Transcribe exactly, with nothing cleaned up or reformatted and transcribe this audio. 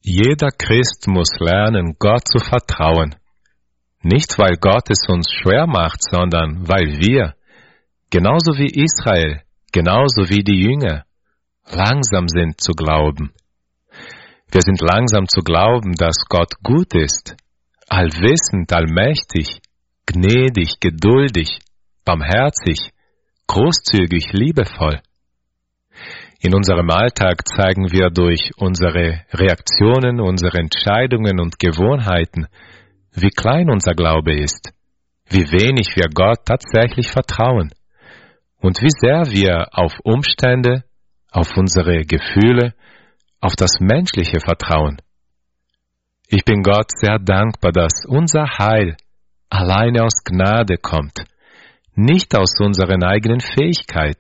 Jeder Christ muss lernen, Gott zu vertrauen. Nicht, weil Gott es uns schwer macht, sondern weil wir, genauso wie Israel, genauso wie die Jünger, langsam sind zu glauben. Wir sind langsam zu glauben, dass Gott gut ist, allwissend, allmächtig, gnädig, geduldig, barmherzig, großzügig, liebevoll. In unserem Alltag zeigen wir durch unsere Reaktionen, unsere Entscheidungen und Gewohnheiten, wie klein unser Glaube ist, wie wenig wir Gott tatsächlich vertrauen und wie sehr wir auf Umstände, auf unsere Gefühle, auf das Menschliche vertrauen. Ich bin Gott sehr dankbar, dass unser Heil alleine aus Gnade kommt, nicht aus unseren eigenen Fähigkeiten.